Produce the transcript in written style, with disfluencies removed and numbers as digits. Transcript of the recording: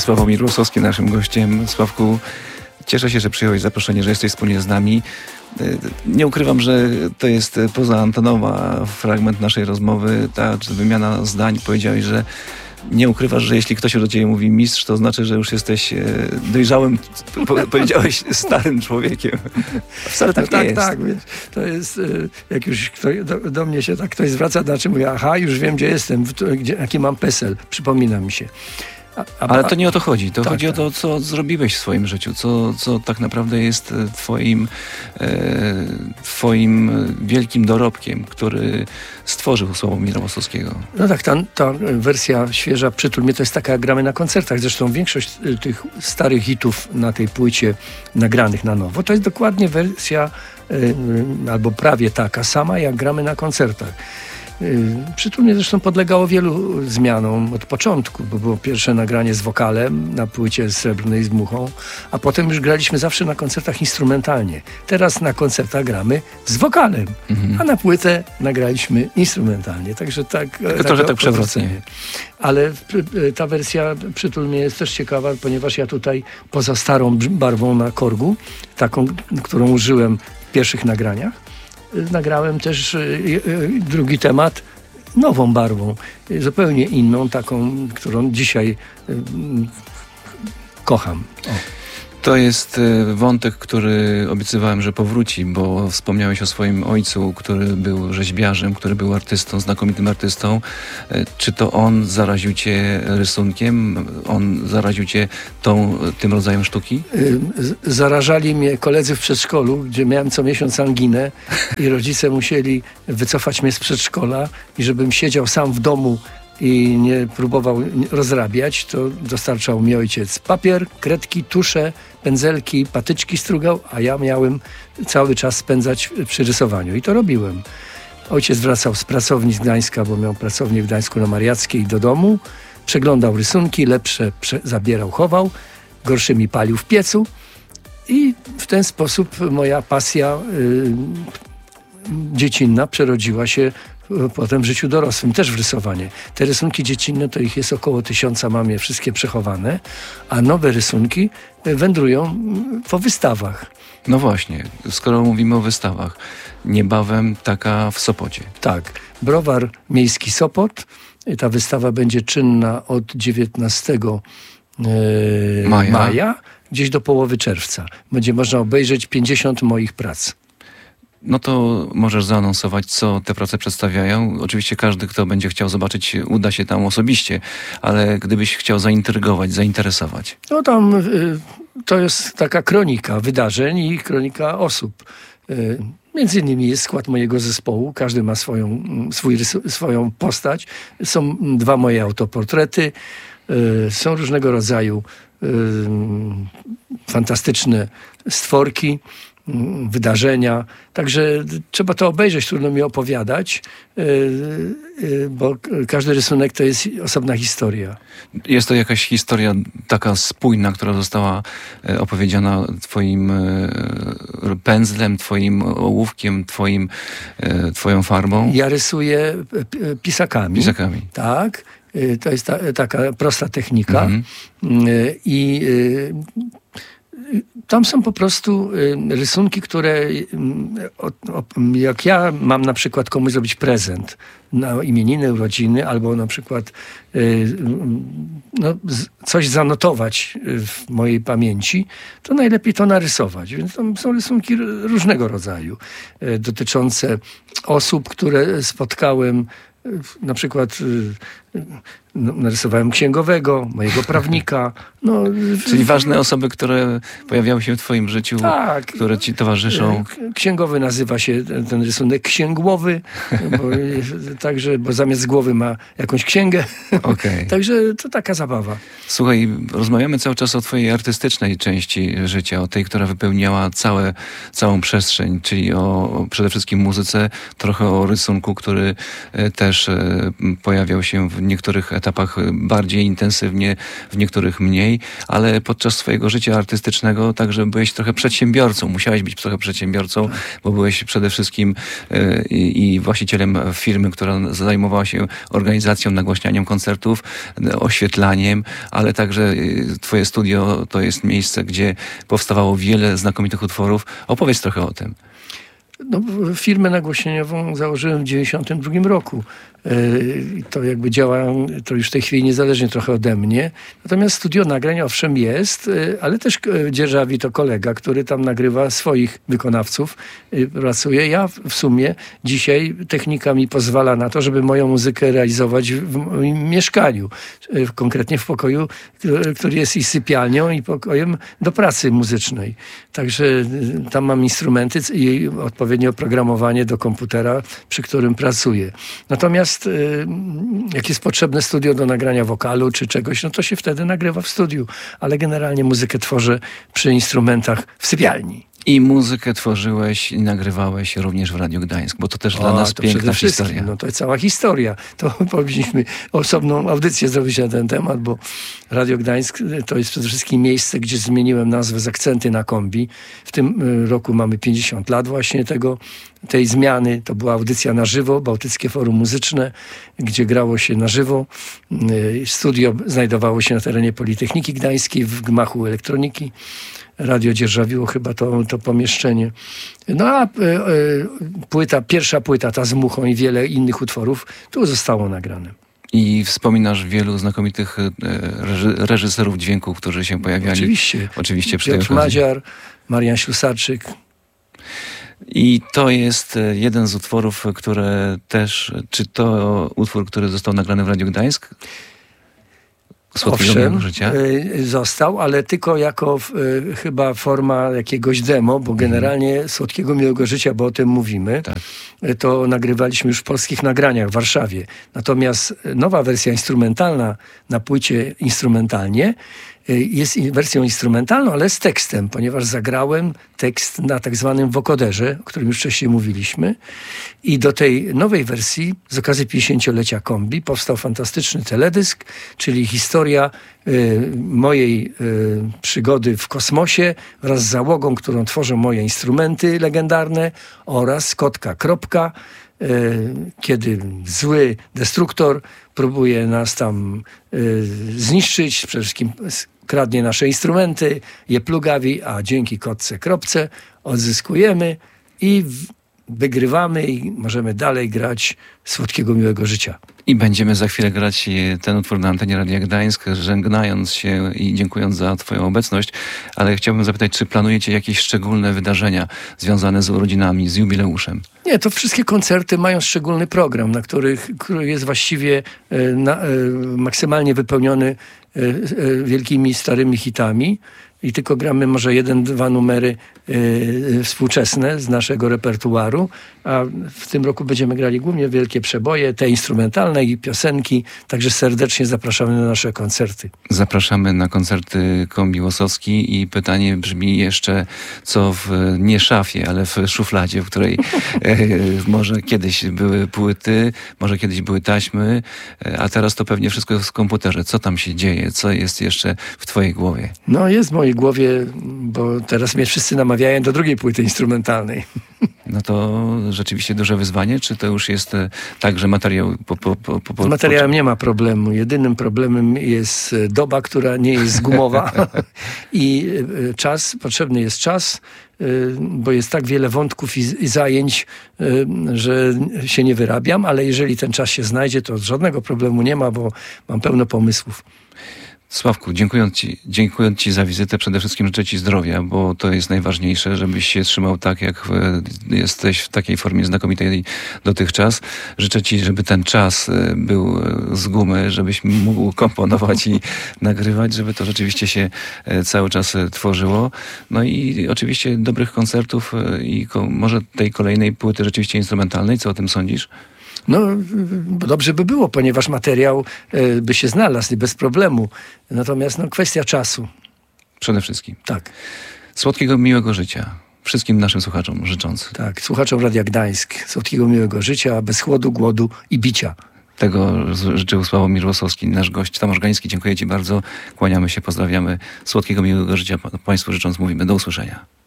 Sławomir Rosowski naszym gościem. Sławku, cieszę się, że przyjąłeś zaproszenie, że jesteś wspólnie z nami. Nie ukrywam, że to jest pozaantenowa fragment naszej rozmowy, ta wymiana zdań. Powiedziałeś, że nie ukrywasz, że jeśli ktoś do ciebie mówi mistrz, to znaczy, że już jesteś dojrzałym, powiedziałeś, starym człowiekiem. Wcale tak nie jest. Tak, więc to jest, jak już do mnie się tak ktoś zwraca, znaczy mówię, aha, już wiem, gdzie jestem, jaki mam PESEL, przypomina mi się. Ale to nie o to chodzi. To chodzi o to, co zrobiłeś w swoim życiu, co tak naprawdę jest twoim wielkim dorobkiem, który stworzył Sławomira Rosowskiego. No tak, ta wersja świeża, Przytul mnie, to jest taka, jak gramy na koncertach. Zresztą większość tych starych hitów na tej płycie nagranych na nowo, to jest dokładnie wersja albo prawie taka sama, jak gramy na koncertach. Przytul mnie zresztą podlegało wielu zmianom od początku, bo było pierwsze nagranie z wokalem na płycie Srebrnej z Muchą, a potem już graliśmy zawsze na koncertach instrumentalnie. Teraz na koncertach gramy z wokalem, a na płytę nagraliśmy instrumentalnie. Także tak... Trochę tak przewrotnie. Ale ta wersja Przytul mnie jest też ciekawa, ponieważ ja tutaj poza starą barwą na korgu, taką, którą użyłem w pierwszych nagraniach, nagrałem też drugi temat nową barwą, zupełnie inną, taką, którą dzisiaj kocham. To jest wątek, który obiecywałem, że powróci, bo wspomniałeś o swoim ojcu, który był rzeźbiarzem, który był artystą, znakomitym artystą. Czy to on zaraził cię rysunkiem? On zaraził cię tym rodzajem sztuki? Zarażali mnie koledzy w przedszkolu, gdzie miałem co miesiąc anginę i rodzice musieli wycofać mnie z przedszkola i żebym siedział sam w domu i nie próbował rozrabiać, to dostarczał mi ojciec papier, kredki, tusze, pędzelki, patyczki strugał, a ja miałem cały czas spędzać przy rysowaniu. I to robiłem. Ojciec wracał z pracowni z Gdańska, bo miał pracownię w Gdańsku na Mariackiej, do domu, przeglądał rysunki, lepsze zabierał, chował, gorsze mi palił w piecu i w ten sposób moja pasja dziecinna przerodziła się potem w życiu dorosłym, też w rysowanie. Te rysunki dziecinne, to ich jest około 1000, mam je wszystkie przechowane, a nowe rysunki wędrują po wystawach. No właśnie, skoro mówimy o wystawach, niebawem taka w Sopocie. Tak, Browar Miejski Sopot. Ta wystawa będzie czynna od 19 maja, gdzieś do połowy czerwca. Będzie można obejrzeć 50 moich prac. No to możesz zaanonsować, co te prace przedstawiają. Oczywiście każdy, kto będzie chciał zobaczyć, uda się tam osobiście, ale gdybyś chciał zaintrygować, zainteresować. No tam to jest taka kronika wydarzeń i kronika osób. Między innymi jest skład mojego zespołu, każdy ma swoją postać. Są 2 moje autoportrety, są różnego rodzaju fantastyczne stworki, wydarzenia. Także trzeba to obejrzeć, trudno mi opowiadać, bo każdy rysunek to jest osobna historia. Jest to jakaś historia taka spójna, która została opowiedziana twoim pędzlem, twoim ołówkiem, twoją farbą? Ja rysuję pisakami. Pisakami. Tak. To jest taka prosta technika. I tam są po prostu rysunki, które jak ja mam na przykład komuś zrobić prezent na imieniny, urodziny, albo na przykład coś zanotować w mojej pamięci, to najlepiej to narysować. Więc tam są rysunki różnego rodzaju, dotyczące osób, które spotkałem. Na przykład narysowałem księgowego, mojego prawnika. Czyli ważne osoby, które pojawiały się w twoim życiu, tak, które ci towarzyszą. Księgowy nazywa się ten rysunek księgłowy, bo zamiast głowy ma jakąś księgę. Okay. Także to taka zabawa. Słuchaj, rozmawiamy cały czas o twojej artystycznej części życia, o tej, która wypełniała całą przestrzeń, czyli o przede wszystkim muzyce, trochę o rysunku, który też pojawiał się w w niektórych etapach bardziej intensywnie, w niektórych mniej, ale podczas swojego życia artystycznego także byłeś trochę przedsiębiorcą. Musiałeś być trochę przedsiębiorcą, bo byłeś przede wszystkim i właścicielem firmy, która zajmowała się organizacją, nagłaśnianiem koncertów, oświetlaniem, ale także twoje studio to jest miejsce, gdzie powstawało wiele znakomitych utworów. Opowiedz trochę o tym. No, firmę nagłośnieniową założyłem w 1992 roku. To jakby działa, to już w tej chwili niezależnie trochę ode mnie. Natomiast studio nagrań owszem jest, ale też dzierżawi to kolega, który tam nagrywa swoich wykonawców, pracuje. Ja w sumie dzisiaj technika mi pozwala na to, żeby moją muzykę realizować w moim mieszkaniu. Konkretnie w pokoju, który jest i sypialnią, i pokojem do pracy muzycznej. Także tam mam instrumenty i odpowiednie oprogramowanie do komputera, przy którym pracuję. Natomiast jak jest potrzebne studio do nagrania wokalu czy czegoś, no to się wtedy nagrywa w studiu. Ale generalnie muzykę tworzę przy instrumentach w sypialni. I muzykę tworzyłeś i nagrywałeś również w Radiu Gdańsk, bo to też dla nas piękna historia. No to jest cała historia. To powinniśmy osobną audycję zrobić na ten temat, bo Radio Gdańsk to jest przede wszystkim miejsce, gdzie zmieniłem nazwę z Akcenty na Kombi. W tym roku mamy 50 lat właśnie tej zmiany. To była audycja na żywo, Bałtyckie Forum Muzyczne, gdzie grało się na żywo. Studio znajdowało się na terenie Politechniki Gdańskiej w gmachu elektroniki. Radio dzierżawiło chyba to pomieszczenie. No a pierwsza płyta, ta z Muchą i wiele innych utworów, tu zostało nagrane. I wspominasz wielu znakomitych reżyserów dźwięku, którzy się pojawiali. Oczywiście przy Piotr Madziar, Marian Ślusarczyk. I to jest jeden z utworów, które też... Czy to utwór, który został nagrany w Radiu Gdańsk? Owszem, został, ale tylko jako chyba forma jakiegoś demo, bo generalnie Słodkiego Miłego Życia, bo o tym mówimy, tak. To nagrywaliśmy już w Polskich Nagraniach w Warszawie. Natomiast nowa wersja instrumentalna na płycie instrumentalnie jest wersją instrumentalną, ale z tekstem, ponieważ zagrałem tekst na tak zwanym wokoderze, o którym już wcześniej mówiliśmy. I do tej nowej wersji z okazji 50-lecia Kombi powstał fantastyczny teledysk, czyli historia mojej przygody w kosmosie wraz z załogą, którą tworzą moje instrumenty legendarne oraz kotka Kropka, kiedy zły destruktor próbuje nas tam zniszczyć, przede wszystkim kradnie nasze instrumenty, je plugawi, a dzięki kotce Kropce odzyskujemy i wygrywamy i możemy dalej grać Słodkiego Miłego Życia. I będziemy za chwilę grać ten utwór na antenie Radia Gdańsk, żegnając się i dziękując za twoją obecność, ale chciałbym zapytać, czy planujecie jakieś szczególne wydarzenia związane z urodzinami, z jubileuszem? Nie, to wszystkie koncerty mają szczególny program, który jest właściwie maksymalnie wypełniony wielkimi, starymi hitami. I tylko gramy może 1-2 numery współczesne z naszego repertuaru, a w tym roku będziemy grali głównie wielkie przeboje, te instrumentalne i piosenki, także serdecznie zapraszamy na nasze koncerty. Zapraszamy na koncerty Kombi Łosowski i pytanie brzmi jeszcze, co w nie szafie, ale w szufladzie, w której może kiedyś były płyty, może kiedyś były taśmy, a teraz to pewnie wszystko jest w komputerze. Co tam się dzieje? Co jest jeszcze w twojej głowie? No jest w mojej głowie, bo teraz mnie wszyscy namawiają do drugiej płyty instrumentalnej. No to rzeczywiście duże wyzwanie, czy to już jest tak, że materiał... Z materiałem nie ma problemu. Jedynym problemem jest doba, która nie jest gumowa i czas, potrzebny jest czas, bo jest tak wiele wątków i zajęć, że się nie wyrabiam, ale jeżeli ten czas się znajdzie, to żadnego problemu nie ma, bo mam pełno pomysłów. Sławku, dziękuję ci za wizytę. Przede wszystkim życzę ci zdrowia, bo to jest najważniejsze, żebyś się trzymał tak, jak jesteś w takiej formie znakomitej dotychczas. Życzę ci, żeby ten czas był z gumy, żebyś mógł komponować i nagrywać, żeby to rzeczywiście się cały czas tworzyło. No i oczywiście dobrych koncertów i może tej kolejnej płyty rzeczywiście instrumentalnej. Co o tym sądzisz? No, dobrze by było, ponieważ materiał by się znalazł i bez problemu. Natomiast kwestia czasu. Przede wszystkim. Tak. Słodkiego, miłego życia. Wszystkim naszym słuchaczom życząc. Tak, słuchaczom Radia Gdańsk. Słodkiego, miłego życia, bez chłodu, głodu i bicia. Tego życzył Sławomir Łosowski, nasz gość. Tomasz Gański, dziękuję Ci bardzo. Kłaniamy się, pozdrawiamy. Słodkiego, miłego życia Państwu życząc mówimy do usłyszenia.